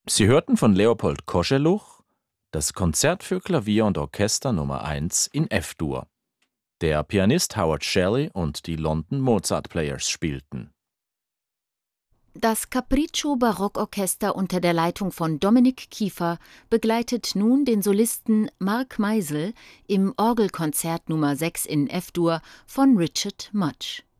Sie hörten von Leopold Koscheluch das Konzert für Klavier und Orchester Nummer 1 in F-Dur. Der Pianist Howard Shelley und die London Mozart Players spielten. Das Capriccio Barockorchester unter der Leitung von Dominik Kiefer begleitet nun den Solisten Mark Meisel im Orgelkonzert Nummer 6 in F-Dur von Richard Mudge.